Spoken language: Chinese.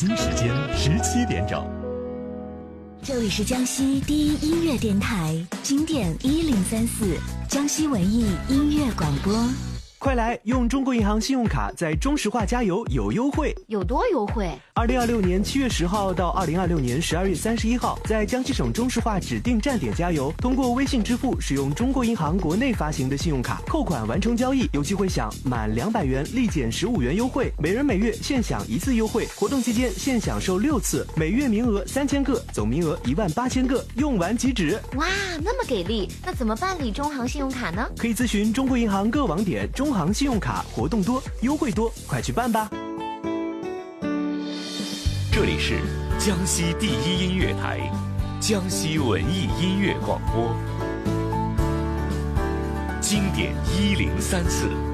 京时间17点整。 这里是江西第一音乐电台，经典1034，江西文艺音乐广播。 快来用中国银行信用卡在中石化加油有优惠， 有多优惠 ？2026年7月10号到2026年12月31号，在江西省中石化指定站点加油，通过微信支付使用中国银行国内发行的信用卡扣款完成交易，有机会享满200元立减15元优惠，每人每月限享1次优惠。活动期间限享受6次，每月名额3000个，总名额18000个，用完即止。 哇，那么给力！那怎么办理中行信用卡呢？ 可以咨询中国银行各网点，中行信用卡活动多，优惠多，快去办吧！ 这里是江西第一音乐台，江西文艺音乐广播，经典1034。